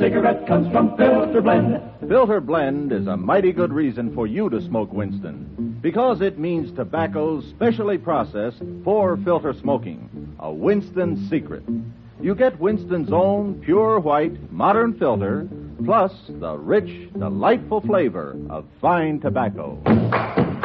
cigarette comes from Filter Blend. Filter Blend is a mighty good reason for you to smoke Winston, because it means tobacco specially processed for filter smoking, a Winston secret. You get Winston's own pure white, modern filter, plus the rich, delightful flavor of fine tobacco.